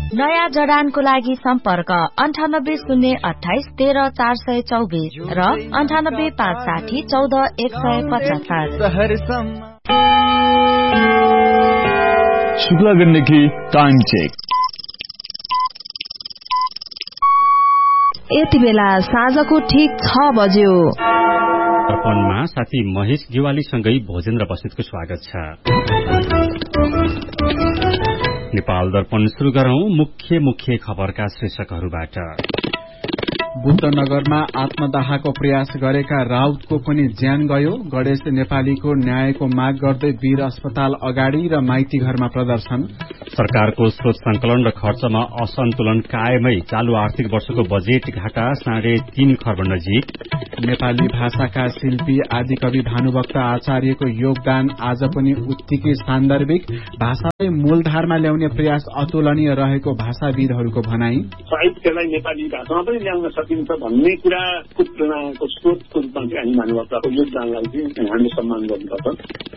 नयाँ जडानको लागि सम्पर्क 9808130424 र 9856014175। Shukla Gandaki time check. यति बेला साँझको ठीक 6 बज्यो। दर्पणमा साथी महेश गेवालीसँगै भोजेन्द्र बस्नेतको स्वागत छ। नेपाल दर्पण शुरू गरौं मुख्य खबरका शीर्षकहरूबाट। बुद्धनगरमा आत्मदाहको प्रयास गरेका राउतको पनि ज्यान गयो। गणेश नेपालीको न्यायको माग गर्दै वीर अस्पताल अगाडि र माइती घरमा प्रदर्शन। सरकारको स्रोत संकलन र खर्चमा असन्तुलन कायमै, चालू आर्थिक वर्षको बजेट घाटा 3.5 खर्ब नजिक। नेपाली भाषाका शिल्पी आदिकवि भानुभक्त आचार्यको योगदान आज पनि उत्तिकै सान्दर्भिक। भाषालाई मूलधारमा ल्याउने प्रयास अतुलनीय रहेको भाषाविदहरूको भनाई। साहित्यलाई नेपाली भाषामा पनि ल्याउन सकिन्छ भन्ने कुराको प्रेरणाको स्रोतको रूपमा चाहिँ भानुभक्तको योगदानलाई चाहिँ हामीले सम्मान गर्नुपर्छ।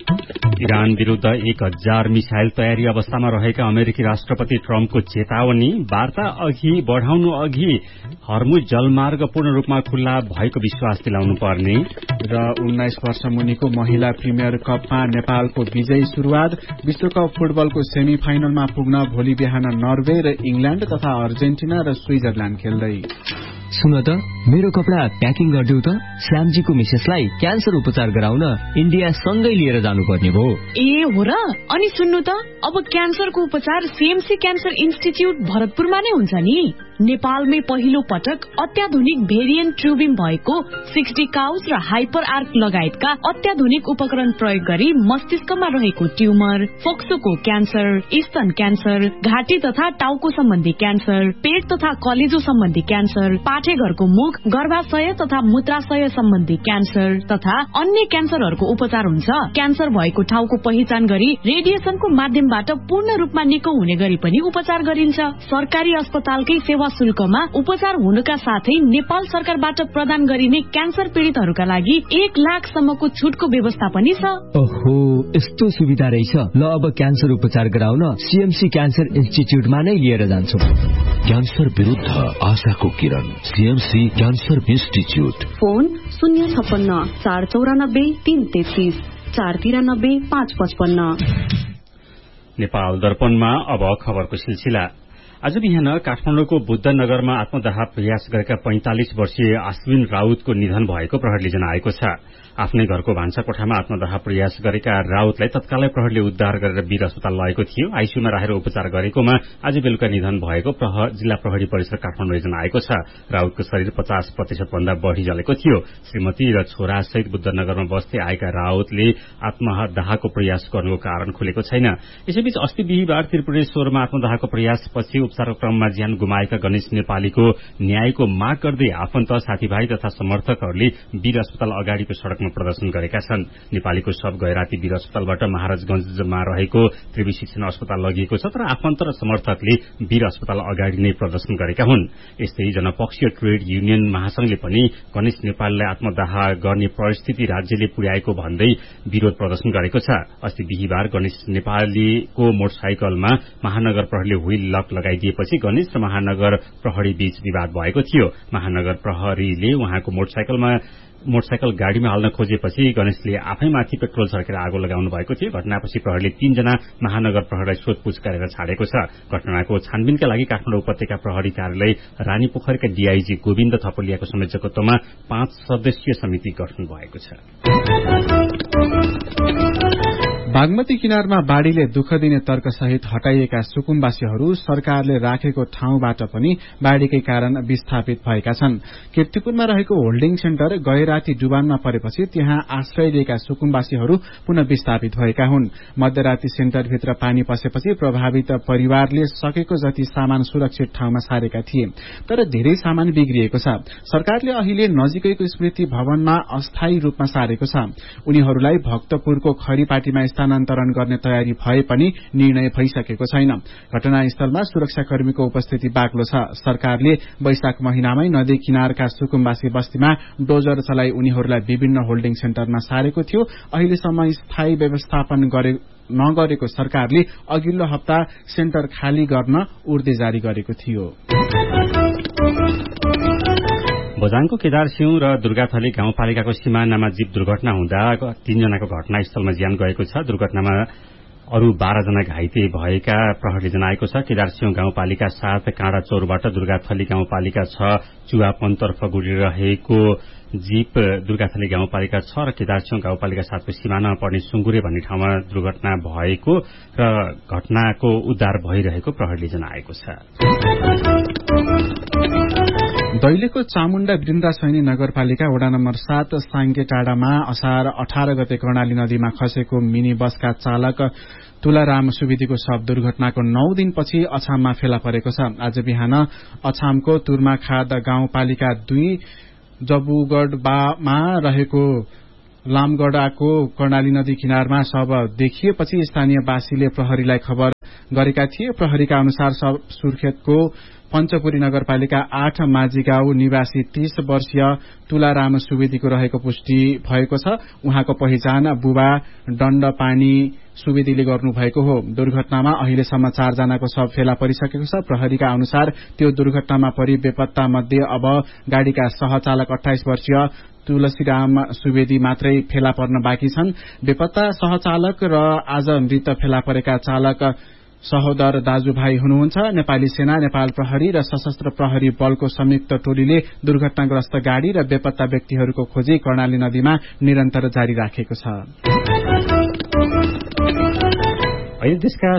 इरान विरूद्ध 1000 मिसाइल तयारी अवस्थामा रहेका अमेरिकी राष्ट्रपति ट्रम्पको चेतावनी। वार्ता अघि बढाउनु अघि हर्मुज जलमार्ग पूर्ण रूपमा खुल्ला भएको विश्वास दिलाउनु पर्ने। र 19 वर्ष मुनिको महिला प्रिमियर कपमा नेपालको विजयी शुरूआत। विश्वकप फुटबलको सेमी फाइनलमा पुग्न भोलि बिहान नर्वे र इंग्ल्याण्ड तथा अर्जेन्टिना र स्विजरल्याण्ड खेल्दै। सुन त, मेरो कपडा प्याकिङ गरिदेऊ त। श्यामजीको मिसेसलाई क्यान्सर उपचार गराउन इन्डिया सँगै लिएर जानुपर्ने भयो। ए हो र? अनि सुन्नु त, अब क्यान्सरको उपचार सीएमसी क्यान्सर इन्स्टिच्युट भरतपुरमा नै हुन्छ नि। नेपालमै पहिलो पटक अत्याधुनिक भेरिएन्ट ट्युबिङ भएको 60 काउस र हाइपर आर्क लगायतका अत्याधुनिक उपकरण प्रयोग गरी मस्तिष्कमा रहेको ट्युमर, फोक्सोको क्यान्सर, स्तन क्यान्सर, घाँटी तथा टाउको सम्बन्धी क्यान्सर, पेट तथा कलेजो सम्बन्धी क्यान्सर, पाठेघरको मुख, गर्भाशय तथा मूत्राशय सम्बन्धी क्यान्सर तथा अन्य क्यान्सरहरूको उपचार हुन्छ। क्यान्सर भएको ठाउँको पहिचान गरी रेडिएसनको माध्यमबाट पूर्ण रूपमा निको हुने गरी पनि उपचार गरिन्छ। सरकारी अस्पतालकै सेवा शुल्कमा उपचार हुनुका साथै नेपाल सरकारबाट प्रदान गरिने क्यान्सर पीड़ितहरूका लागि 1 लाखसम्मको छुटको व्यवस्था पनि छ। ओहो, यस्तो सुविधा रहेछ। ल, अब क्यान्सर उपचार गराउन सीएमसी क्यान्सर इन्स्टिच्युटमा नै लिएर जान्छु। क्यान्सर विरुद्ध आशाको किरण, CMC cancer institute. Phone 056 494 333 493 555। Nepal दर्पणमा अब खबरको सिलसिला। आज बिहान काठमाडौँको बुद्धनगरमा आत्मदाह प्रयास गरेका 45 वर्षीय आश्विन राउतको निधन भएको प्रहरीले जनाएको छ। आफ्नै घरको भान्सा कोठामा आत्मदाह प्रयास गरेका राउतलाई तत्कालै प्रहरीले उद्धार गरेर वीर अस्पताल लगेको थियो। आइसियूमा राखेर उपचार गरेकोमा आज बेलुका निधन भएको जिल्ला प्रहरी परिसर काठमाडौँले जनाएको छ। राउतको शरीर 50% भन्दा बढ़ी जलेको थियो। श्रीमती र छोरा सहित बुद्धनगरमा बस्दै आएका राउतले आत्मदाहको प्रयास गर्नुको कारण खुलेको छैन। यसैबीच अस्ति बिहीबार त्रिपुरेश्वरमा आत्मदाहको प्रयासपछि उपचारको क्रममा ज्यान गुमाएका गणेश नेपालीको न्यायको माग गर्दै आफन्त, साथीभाइ तथा समर्थकहरूले वीर अस्पताल अगाडिको सड़कमा प्रदर्शन गरेका छन्। नेपालीको शव गैराती वीर अस्पतालबाट महाराजगंजमा रहेको त्रिवी शिक्षण अस्पताल लगिएको छ, तर आफन्त र समर्थकले वीर अस्पताल अगाडि नै प्रदर्शन गरेका हुन्। यस्तै जनपक्षीय ट्रेड युनियन महासंघले पनि गणेश नेपालीलाई आत्मदाह गर्ने परिस्थिति राज्यले पुर्याएको भन्दै विरोध प्रदर्शन गरेको छ। अस्ति बिहीबार गणेश नेपालीको मोटरसाइकलमा महानगर प्रहरीले व्हील लक लगाइदिएपछि गणेश र महानगर प्रहरी बीच विवाद भएको थियो। महानगर प्रहरीले उहाँको मोटरसाइकल गाड़ीमा हाल्न खोजेपछि गणेशले आफैमाथि पेट्रोल छर्केर आगो लगाउनु भएको थियो। घटनापछि प्रहरीले 3 जना महानगर प्रहरीलाई सोधपूछ गरेर छाडेको छ। घटनाको छानबिनका लागि काठमाडौँ उपत्यका प्रहरी कार्यालय रानीपोखरीका डीआईजी गोविन्द थपलियाको संयोजकत्वमा 5 सदस्यीय समिति गठन भएको छ। बागमती किनारमा बाढ़ीले दुःख दिने तर्कसहित हटाइएका सुकुम्बासीहरू सरकारले राखेको ठाउँबाट पनि बाढ़ीकै कारण विस्थापित भएका छन्। कीर्तिपुरमा रहेको होल्डिङ सेन्टर गैराती डुबानमा परेपछि त्यहाँ आश्रय लिएका सुकुम्बासीहरू पुनः विस्थापित भएका हुन्। मध्यराती सेन्टरभित्र पानी पसेपछि प्रभावित परिवारले सकेको जति सामान सुरक्षित ठाउँमा सारेका थिए, तर धेरै सामान बिग्रिएको छ। सरकारले अहिले नजिकैको स्मृति भवनमा अस्थायी रूपमा सारेको छ। उनीहरूलाई भक्तपुरको खरीपाटीमा स्थान स्थानान्तरण गर्ने तयारी भए पनि निर्णय भइसकेको छैन। घटनास्थलमा सुरक्षाकर्मीको उपस्थिति बाक्लो छ। सरकारले वैशाख महिनामै नदी किनारका सुकुम्बासी बस्तीमा डोजर चलाई उनीहरूलाई विभिन्न होल्डिङ सेन्टरमा सारेको थियो। अहिलेसम्म स्थायी व्यवस्थापन नगरेको सरकारले अघिल्लो हप्ता सेन्टर खाली गर्न उर्दी जारी गरेको थियो। बझाङको केदारसिंह र दुर्गाथली गाउँपालिकाको सिमानामा जीप दुर्घटना हुँदा 3 जनाको घटनास्थलमा ज्यान गएको छ। दुर्घटनामा अरू 12 जना घाइते भएका प्रहरीले जनाएको छ। केदारसिंह गाउँपालिका 7 काँडा चौरबाट दुर्गाथली गाउँपालिका 6 चुवापनतर्फ गुडिरहेको जीप दुर्गाथली गाउँपालिका 6 र केदारसिंह गाउँपालिका 7 को सिमानामा पर्ने सुङ्गुरे भन्ने ठाउँमा दुर्घटना भएको र घटनाको उद्धार भइरहेको प्रहरीले जनाएको छ। दैलेखको चामुण्डा वृन्दा सैनी नगरपालिका वडा नम्बर 7 साङ्गे टाडामा असार 18 गते कर्णाली नदीमा खसेको मिनी बसका चालक तुलाराम सुवेदीको शव दुर्घटनाको 9 दिनपछि अछाममा फेला परेको छ। आज बिहान अछामको तुर्माखाद गाउँपालिका 2 जबुगढमा रहेको लामगडाको कर्णाली नदी किनारमा शव देखिएपछि स्थानीयवासीले प्रहरीलाई खबर गरेका थिए। प्रहरीका अनुसार शव सुर्खेतको पञ्चपुरी नगरपालिका 8 माझीगाउँ निवासी 30 वर्षीय तुलाराम सुवेदीको रहेको पुष्टि भएको छ। उहाँको पहिचान बुबा दण्डपानी सुवेदीले गर्नुभएको हो। दुर्घटनामा अहिलेसम्म 4 जनाको शव फेला परिसकेको छ। प्रहरीका अनुसार त्यो दुर्घटनामा परि बेपत्ता मध्ये अब गाड़ीका सहचालक 28 वर्षीय तुलसीराम सुवेदी मात्रै फेला पर्न बाँकी छन्। बेपत्ता सहचालक र आज मृत फेला परेका चालक सहोदर दाजुभाइ हुनुहुन्छ। नेपाली सेना, नेपाल प्रहरी र सशस्त्र प्रहरी बलको संयुक्त टोलीले दुर्घटनाग्रस्त गाड़ी र बेपत्ता व्यक्तिहरूको खोजी कर्णाली नदीमा निरन्तर जारी राखेको छ। अहिले देशका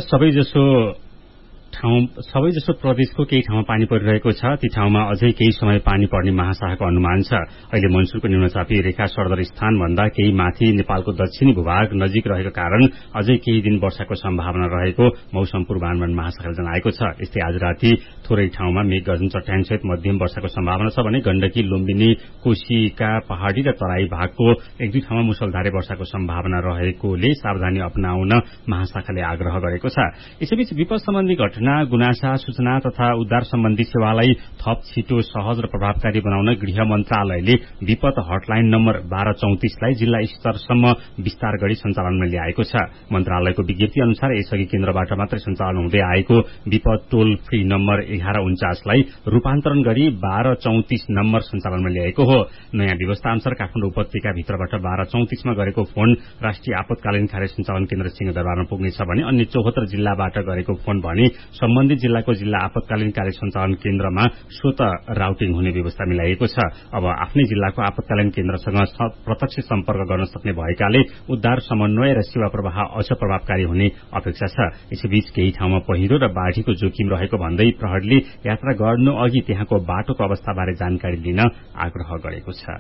सबैजसो प्रदेशको केही ठाउँमा पानी परिरहेको छ। ती ठाउँमा अझै केही समय पानी पर्ने महाशाखाको अनुमान छ। अहिले मनसुनको न्यूनचापी रेखा सरदर स्थानभन्दा केही माथि नेपालको दक्षिणी भूभाग नजिक रहेको कारण अझै केही दिन वर्षाको सम्भावना रहेको मौसम पूर्वानुमान महाशाखाले जनाएको छ। यस्तै आज राति थोरै ठाउँमा मेघ गर्जन चट्याङसहित मध्यम वर्षाको सम्भावना छ भने गण्डकी, लुम्बिनी, कोशीका पहाड़ी र तराई भागको 1-2 ठाउँमा मुसलधारे वर्षाको सम्भावना रहेकोले सावधानी अपनाउन महाशाखाले आग्रह गरेको छ। यसैबीच विपद सम्बन्धी घटना, गुनासा, सूचना तथा उद्धार सम्बन्धी सेवालाई थप छिटो, सहज र प्रभावकारी बनाउन गृह मन्त्रालयले विपद हटलाइन नम्बर 1234 लाई जिल्ला स्तरसम्म विस्तार गरी सञ्चालनमा ल्याएको छ। मन्त्रालयको विज्ञप्ति अनुसार यसअघि केन्द्रबाट मात्रै सञ्चालन हुँदै आएको विपद टोल फ्री नम्बर 1149 लाई रूपान्तरण गरी 1234 नम्बर सञ्चालनमा ल्याएको हो। नयाँ व्यवस्था अनुसार काठमाडौँ उपत्यका भित्रबाट 1234 मा गरेको फोन राष्ट्रिय आपतकालीन कार्य सञ्चालन केन्द्र सिंहदरबारमा पुग्नेछ भने अन्य 74 जिल्लाबाट गरेको फोन भने सम्बन्धित जिल्लाको जिल्ला आपतकालीन कार्य सञ्चालन केन्द्रमा स्वत राउटिङ हुने व्यवस्था मिलाइएको छ। अब आफ्नै जिल्लाको आपतकालीन केन्द्रसँग प्रत्यक्ष सम्पर्क गर्न सक्ने भएकाले उद्धार, समन्वय र सेवा प्रवाह अझ प्रभावकारी हुने अपेक्षा छ। यसैबीच केही ठाउँमा पहिरो र बाढ़ीको जोखिम रहेको भन्दै प्रहरीले यात्रा गर्नु अघि त्यहाँको बाटोको अवस्थाबारे जानकारी लिन आग्रह गरेको छ।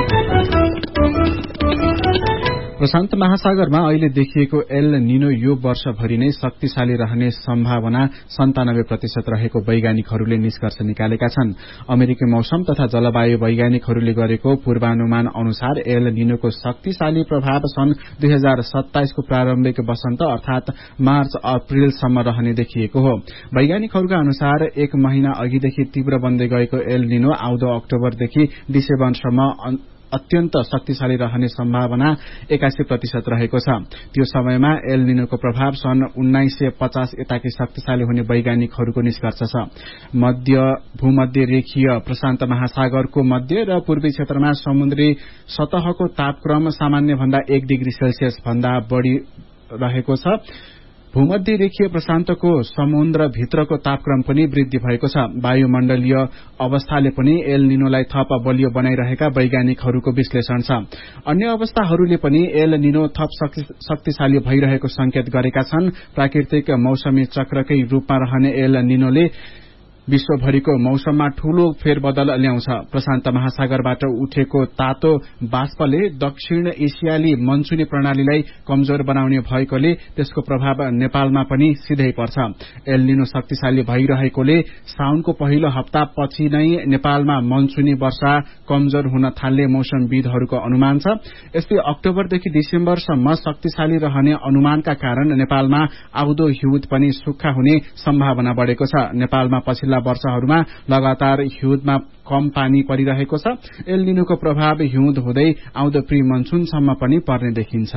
प्रशान्त महासागरमा अहिले देखिएको एल निनो यो वर्षभरि नै शक्तिशाली रहने सम्भावना 97% रहेको वैज्ञानिकहरूले निष्कर्ष निकालेका छन्। अमेरिकी मौसम तथा जलवायु वैज्ञानिकहरूले गरेको पूर्वानुमान अनुसार एल निनोको शक्तिशाली प्रभाव सन् 2027 को प्रारम्भिक वसन्त अर्थात मार्च अप्रिलसम्म रहने देखिएको हो। वैज्ञानिकहरूका अनुसार 1 महिना अघिदेखि तीव्र बन्दै गएको एल निनो आउँदो अक्टोबरदेखि डिसेम्बरसम्म अत्यन्त शक्तिशाली रहने सम्भावना 81% रहेको छ। त्यो समयमा एल निनोको प्रभाव सन् 1950 यताकै शक्तिशाली हुने वैज्ञानिकहरूको निष्कर्ष छ। भूमध्य रेखीय प्रशान्त महासागरको मध्य र पूर्वी क्षेत्रमा समुद्री सतहको तापक्रम सामान्य भन्दा 1 डिग्री सेल्सियस भन्दा बढ़ी रहेको छ। भूमध्य रेखीय प्रशान्तको समुद्र भित्रको तापक्रम पनि वृद्धि भएको छ। वायुमण्डलीय अवस्थाले पनि एल निनोलाई थप बलियो बनाइरहेका वैज्ञानिकहरूको विश्लेषण छ। अन्य अवस्थाहरूले पनि एल निनो थप शक्तिशाली भइरहेको संकेत गरेका छन्। प्राकृतिक मौसमी चक्रकै रूपमा रहने एल निनोले विश्वभरिको मौसममा ठूलो फेरबदल ल्याउँछ। प्रशान्त महासागरबाट उठेको तातो बाष्पले दक्षिण एसियाली मनसुनी प्रणालीलाई कमजोर बनाउने भएकोले त्यसको प्रभाव नेपालमा पनि सिधै पर्छ। एल निनो शक्तिशाली भइरहेकोले साउनको पहिलो हप्ता पछि नै नेपालमा मनसुनी वर्षा कमजोर हुन थाल्ने मौसमविदहरूको अनुमान छ। यस्तै अक्टोबरदेखि डिसेम्बरसम्म शक्तिशाली रहने अनुमानका कारण नेपालमा आउँदो हिउँद पनि सुक्खा हुने सम्भावना बढ़ेको छ। नेपालमा पछिल्ला वर्षहरूमा लगातार हिउँदमा कम पानी परिरहेको छ। एल निनोको प्रभाव हिउँद हुँदै आउँदो प्री मनसुनसम्म पनि पर्ने देखिन्छ।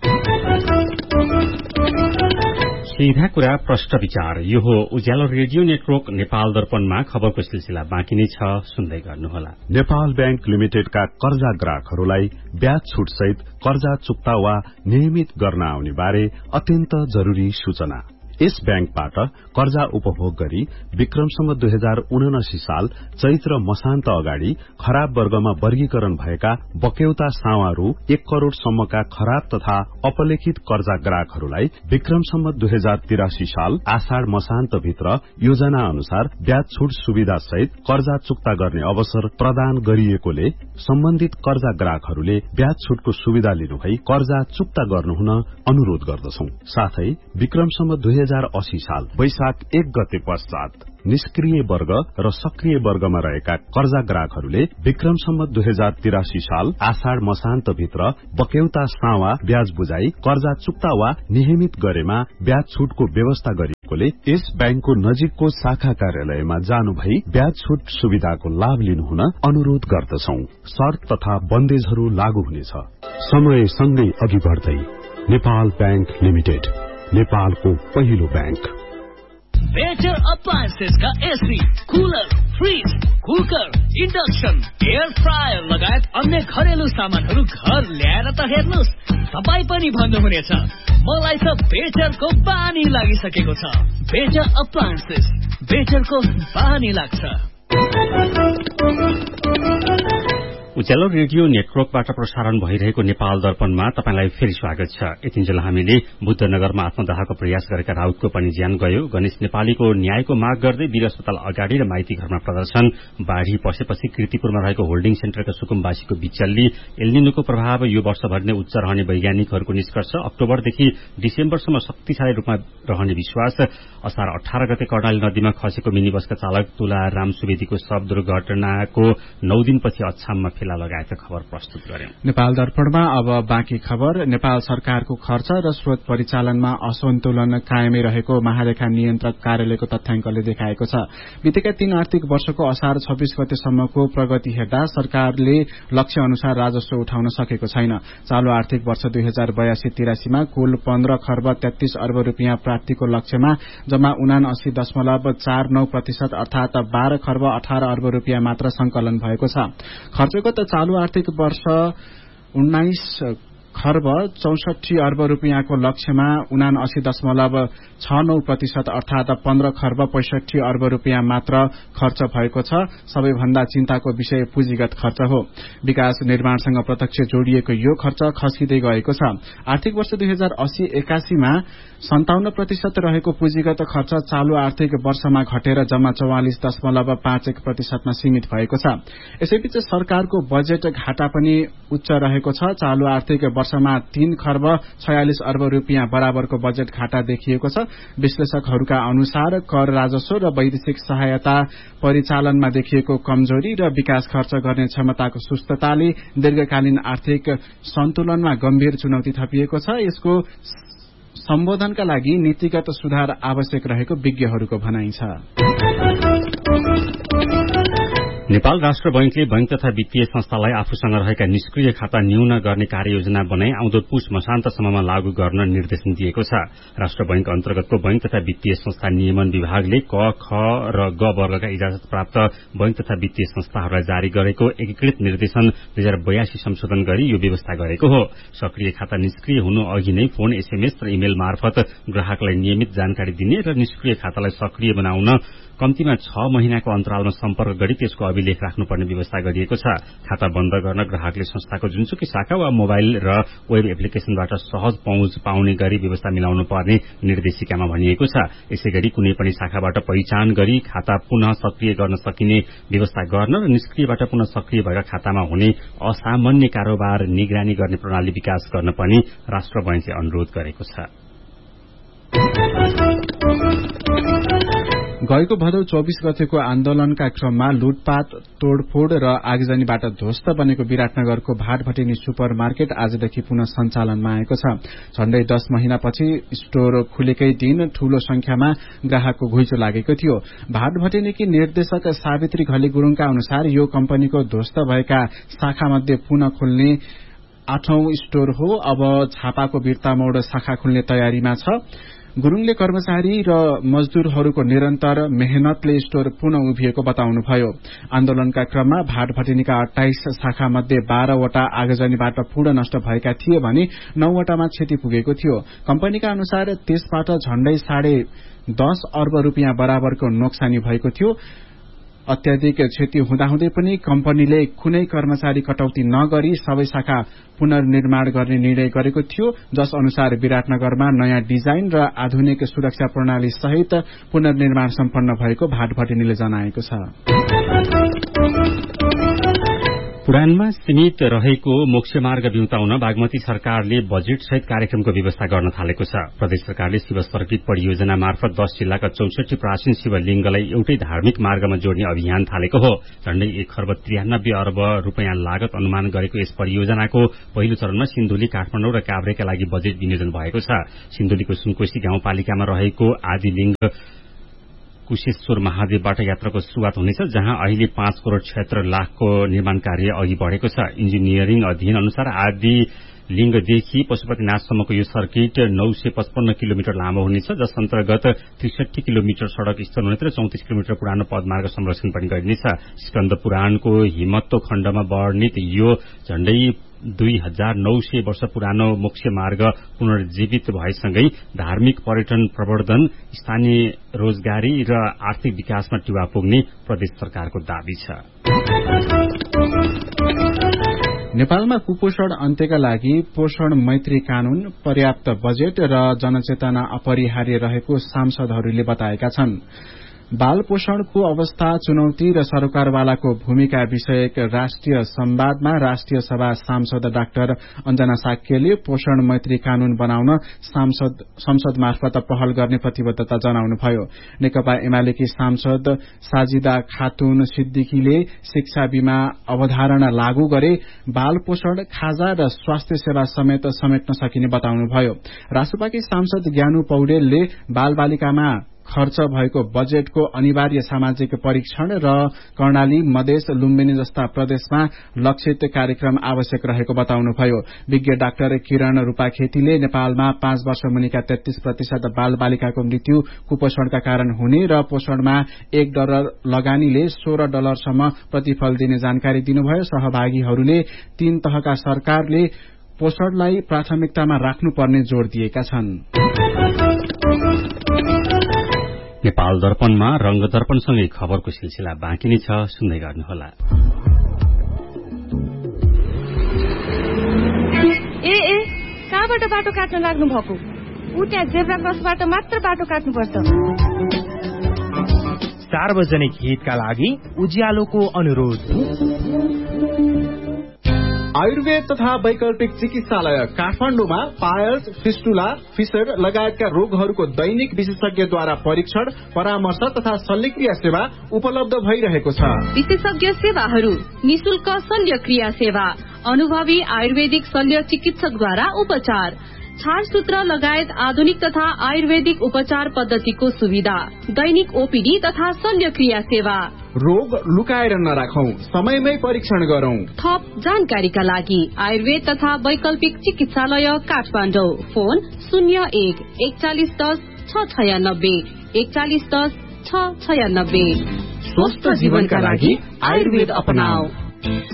सीधा कुरा प्रश्न विचार, यो हो उज्यालो रेडियो नेटवर्क नेपाल दर्पणमा खबरको सिलसिला बाँकी नै छ, सुन्दै गर्नुहोला। नेपाल बैंक लिमिटेडका कर्जा ग्राहकहरूलाई ब्याज छुट सहित कर्जा चुक्ता वा नियमित गर्न आउने बारे अत्यन्त जरूरी सूचना। यस बैंकबाट कर्जा उपभोग गरी विक्रमसम्म 2079 साल चैत्र मसान्त अगाडि खराब वर्गमा वर्गीकरण भएका बक्यौता सावा रु 1 करोड़ सम्मका खराब तथा अपलेखित कर्जा ग्राहकहरूलाई विक्रमसम्म 2083 साल आषाढ़ मसान्त भित्र योजना अनुसार ब्याज छुट सुविधा सहित कर्जा चुक्ता गर्ने अवसर प्रदान गरिएकोले सम्बन्धित कर्जा ग्राहकहरूले ब्याज छुटको सुविधा लिनुभई कर्जा चुक्ता गर्नुहुन अनुरोध गर्दछौं। साथै विक्रमसम्म 2080 साल वैशाख 1 गते पश्चात निष्क्रिय वर्ग र सक्रिय वर्गमा रहेका कर्जा ग्राहकहरूले विक्रमसम्म 2083 साल आषाढ़ मसान्त भित्र बक्यौता सावा ब्याज बुझाई कर्जा चुक्ता वा नियमित गरेमा ब्याज छुटको व्यवस्था गरिएकोले यस बैंकको नजिकको शाखा कार्यालयमा जानु भई ब्याज छुट सुविधाको लाभ लिनुहुन अनुरोध गर्दछौं। शर्त तथा बन्देजहरू लागू हुनेछ। समय सँगै अघि बढ्दै नेपाल बैंक लिमिटेड, नेपालको पहिलो बैंक। बेटर अप्लायन्सेस का AC, cooler, fridge, cooker, induction, air fryer लगायत अन्य घरेलु सामानहरू घर ल्याएर त हेर्नुस्, तपाई पनि भन्नुहुनेछ मलाई त बेटरको बानी लागिसकेको छ। बेटर अप्लायन्सेस, बेटरको बानी लाग्छ। उज्यालो रेडियो नेटवर्कबाट प्रसारण भइरहेको नेपाल दर्पणमा तपाईलाई फेरि स्वागत छ। यतिन्जेल हामीले बुद्धनगरमा आत्मदाहको प्रयास गरेका राउतको पनि ज्यान गयो। गणेश नेपालीको न्यायको माग गर्दै वीर अस्पताल अगाडि र माइती घरमा प्रदर्शन। बाढ़ी पसेपछि कीर्तिपुरमा रहेको होल्डिङ सेन्टरका सुकुम्बासीको बिचल्ली। एलनिनोको प्रभाव यो वर्षभरि नै उच्च रहने वैज्ञानिकहरूको निष्कर्ष। अक्टोबरदेखि डिसेम्बरसम्म शक्तिशाली रूपमा रहने विश्वास। असार 18 गते कर्णाली नदीमा खसेको मिनी बसका चालक तुलाराम सुवेदीको शव दुर्घटनाको 9 दिनपछि अछाममा फेला लगाएका खबर प्रस्तुत गर्यौं। नेपाल दर्पणमा अब बाँकी खबर। नेपाल सरकारको खर्च र स्रोत परिचालनमा असन्तुलन कायमै रहेको महालेखा नियन्त्रक कार्यालयको तथ्याङ्कले देखाएको छ। बितेका 3 आर्थिक वर्षको असार 26 गतेसम्मको प्रगति हेर्दा सरकारले लक्ष्य अनुसार राजस्व उठाउन सकेको छैन। चालू आर्थिक वर्ष 2082-83 मा कुल 15 खर्ब 33 अर्ब रुपियाँ प्राप्तिको लक्ष्यमा जम्मा 79.49% अर्थात 12 खर्ब 18 अर्ब रुपियाँ मात्र संकलन भएको छ। खर्चको चालू आर्थिक वर्ष 19 खर्ब 64 अर्ब रुपियाँको लक्ष्यमा 79.69% अर्थात 15 खर्ब 65 अर्ब रुपियाँ मात्र खर्च भएको छ। सबैभन्दा चिन्ताको विषय पुँजीगत खर्च हो। विकास निर्माणसँग प्रत्यक्ष जोडिएको यो खर्च खस्किँदै गएको छ। आर्थिक वर्ष 2080-81 मा 57% रहेको पुँजीगत खर्च चालू आर्थिक वर्षमा घटेर जम्मा 44.51% मा सीमित भएको छ। यसैबीच सरकारको बजेट घाटा पनि उच्च रहेको छ। चालू आर्थिक वर्षमा 3 खर्ब 46 अर्ब रुपियाँ बराबरको बजेट घाटा देखिएको छ। विश्लेषकहरूका अनुसार कर राजस्व र वैदेशिक सहायता परिचालनमा देखिएको कमजोरी र विकास खर्च गर्ने क्षमताको सुस्तताले दीर्घकालीन आर्थिक सन्तुलनमा गम्भीर चुनौती थपिएको छ। यसको सम्बोधनका लागि नीतिगत सुधार आवश्यक रहेको विज्ञहरूको भनाइ छ। नेपाल राष्ट्र बैंकले बैंक तथा वित्तीय संस्थालाई आफूसँग रहेका निष्क्रिय खाता न्यून गर्ने कार्ययोजना बनाई आउँदो पुष मसान्तसम्ममा लागू गर्न निर्देशन दिएको छ। राष्ट्र बैंक अन्तर्गतको बैंक तथा वित्तीय संस्था नियमन विभागले क, ख र ग वर्गका इजाजत प्राप्त बैंक तथा वित्तीय संस्थाहरूलाई जारी गरेको एकीकृत निर्देशन 2082 संशोधन गरी यो व्यवस्था गरेको हो। सक्रिय खाता निष्क्रिय हुनु अघि नै फोन, एसएमएस र इमेल मार्फत ग्राहकलाई नियमित जानकारी दिने र निष्क्रिय खातालाई सक्रिय बनाउन कम्तीमा 6 महिनाको अन्तरालमा सम्पर्क गरी त्यसको अभिलेख राख्नुपर्ने व्यवस्था गरिएको छ। खाता बन्द गर्न ग्राहकले संस्थाको जुनसुकै शाखा वा मोबाइल र वेब एप्लिकेशनबाट सहज पहुँच पाउने गरी व्यवस्था मिलाउनु पर्ने निर्देशिकामा भनिएको छ। यसैगरी कुनै पनि शाखाबाट पहिचान गरी खाता पुनः सक्रिय गर्न सकिने व्यवस्था गर्न र निष्क्रियबाट पुनः सक्रिय भएर खातामा हुने असामान्य कारोबार निगरानी गर्ने प्रणाली विकास गर्न पनि राष्ट्र बैंकले अनुरोध गरेको छ। गएको भदौ 24 गतेको आन्दोलनका क्रममा लुटपाट, तोडफोड र आगजनीबाट ध्वस्त बनेको विराटनगरको भाटभटेनी सुपर मार्केट आजदेखि पुनः सञ्चालनमा आएको छ। झण्डै 10 महिनापछि स्टोर खुलेकै दिन ठूलो संख्यामा ग्राहकको घुइँचो लागेको थियो। भाटभटेनीकी निर्देशक सावित्री घले गुरूङका अनुसार यो कम्पनीको ध्वस्त भएका शाखामध्ये पुनः खुल्ने 8औं स्टोर हो। अब झापाको बिर्तामोड शाखा खुल्ने तयारीमा छ। गुरूङले कर्मचारी र मजदूरहरूको निरन्तर मेहनतले स्टोर पुनः उभिएको बताउनुभयो। आन्दोलनका क्रममा भाटभटेनीका 28 शाखा मध्ये 12 वटा आगजनीबाट पूर्ण नष्ट भएका थिए भने 9 वटामा क्षति पुगेको थियो। कम्पनीका अनुसार त्यसबाट झण्डै 10.5 अर्ब रूपियाँ बराबरको नोक्सानी भएको थियो। अत्याधिक क्षति हुँदाहुँदै पनि कम्पनीले कुनै कर्मचारी कटौती नगरी सबै शाखा पुनर्निर्माण गर्ने निर्णय गरेको थियो, जस अनुसार विराटनगरमा नयाँ डिजाइन र आधुनिक सुरक्षा प्रणाली सहित पुनर्निर्माण सम्पन्न भएको भाटभटेनीले जनाएको छ। पुरानमा सीमित रहेको मोक्षमार्ग बिउताउन बागमती सरकारले बजेट सहित कार्यक्रमको व्यवस्था गर्न थालेको छ। प्रदेश सरकारले शिव सर्किट परियोजना मार्फत 10 जिल्लाका 64 प्राचीन शिवलिंगलाई एउटै धार्मिक मार्गमा जोड्ने अभियान थालेको हो। झण्डै 1.93 अर्ब रूपियाँ लागत अनुमान गरेको यस परियोजनाको पहिलो चरणमा सिन्धुली, काठमाडौँ र काभ्रेका लागि बजेट विनियोजन भएको छ। सिन्धुलीको सुनकोशी गाउँपालिकामा रहेको आदिलिंग कुशेश्वर महादेवबाट यात्राको शुरूआत हुनेछ, जहाँ अहिले 5 करोड़ 76 लाखको निर्माण कार्य अघि बढ़ेको छ। इन्जिनियरिङ अध्ययन अनुसार आदि लिंगदेखि पशुपतिनाथसम्मको यो सर्किट 955 किलोमिटर लामो हुनेछ, जस अन्तर्गत 63 किलोमिटर सड़क स्थल हुनेछ र 34 किलोमिटर पुरानो पदमार्ग संरक्षण पनि गरिनेछ। स्कन्द पुराणको हिमत्व खण्डमा वर्णित यो झण्डै 2900 वर्ष पुरानो मुख्य मार्ग पुनर्जीवित भएसँगै धार्मिक पर्यटन प्रवर्धन, स्थानीय रोजगारी र आर्थिक विकासमा टेवा पुग्ने प्रदेश सरकारको दावी छ। नेपालमा कुपोषण अन्त्यका लागि पोषण मैत्री कानून, पर्याप्त बजेट र जनचेतना अपरिहार्य रहेको सांसदहरूले बताएका छन्। बाल पोषणको अवस्था, चुनौती र सरकारवालाको भूमिका विषयक राष्ट्रिय संवादमा राष्ट्रिय सभा सांसद डाक्टर अञ्जना साक्यले पोषण मैत्री कानून बनाउन संसद मार्फत पहल गर्ने प्रतिबद्धता जनाउनुभयो। नेकपा एमालेकी सांसद साजिदा खातुन सिद्दिकीले शिक्षा बीमा अवधारणा लागू गरे बाल पोषण, खाजा र स्वास्थ्य सेवा समेत समेट्न सकिने बताउनुभयो। रासोपाकी सांसद ज्ञानु पौडेलले बाल बालिकामा खर्च भएको बजेटको अनिवार्य सामाजिक परीक्षण र कर्णाली, मधेस, लुम्बिनी जस्ता प्रदेशमा लक्षित कार्यक्रम आवश्यक रहेको बताउनुभयो। विज्ञ डाक्टर किरण रूपाखेतीले नेपालमा 5 वर्ष मुनिका 33% बाल बालिकाको मृत्यु कुपोषणका कारण हुने र पोषणमा $1 लगानीले $16 प्रतिफल दिने जानकारी दिनुभयो। सहभागीहरूले 3 तहका सरकारले पोषणलाई प्राथमिकतामा राख्नुपर्ने जोड़ दिएका छन्। नेपाल दर्पणमा रंग दर्पणसँगै खबरको सिलसिला बाँकी नै छ, सुन्दै गर्नुहोला। कहाँबाट बाटो काट्न लाग्नु भएको? त्यहाँ जेब्रा क्रसबाट मात्र बाटो काट्नुपर्छ। सार्वजनिक हितका लागि उज्यालोको अनुरोध। आयुर्वेद तथा वैकल्पिक चिकित्सालय काठमाडौँमा पायल्स, फिस्टुला, फिसर लगायतका रोगहरूको दैनिक विशेषज्ञद्वारा परीक्षण, परामर्श तथा शल्यक्रिया सेवा उपलब्ध भइरहेको छ। विशेषज्ञ सेवाहरू, निशुल्क शल्यक्रिया सेवा, अनुभवी आयुर्वेदिक शल्य चिकित्सकद्वारा उपचार, छारसूत्र लगायत आधुनिक तथा आयुर्वेदिक उपचार पद्धतिको सुविधा, दैनिक ओपीडी तथा शल्यक्रिया सेवा। रोग लुकाएर नराखौं, समयमै परीक्षण गरौं। थप जानकारीका लागि आयुर्वेद तथा वैकल्पिक चिकित्सालय काठमाडौँ। फोन 01-4110-696 4110-696। स्वस्थ जीवनका लागि आयुर्वेद अपनाऊ।